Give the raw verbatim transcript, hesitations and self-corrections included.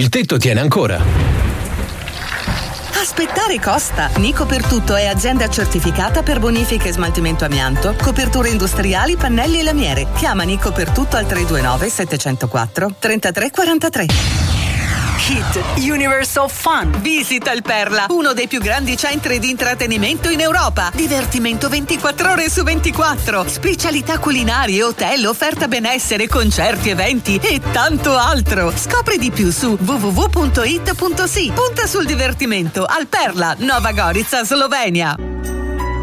il tetto tiene ancora. Aspettare costa. Nico per Tutto è azienda certificata per bonifica e smaltimento amianto, coperture industriali, pannelli e lamiere. Chiama Nico per Tutto al tre due nove sette zero quattro tre tre quattro tre. Hit Universe of Fun. Visita il Perla, uno dei più grandi centri di intrattenimento in Europa. Divertimento ventiquattro ore su ventiquattro. Specialità culinarie, hotel, offerta benessere, concerti, eventi e tanto altro. Scopri di più su w w w punto hit punto s i. Punta sul divertimento al Perla, Nova Gorica, Slovenia.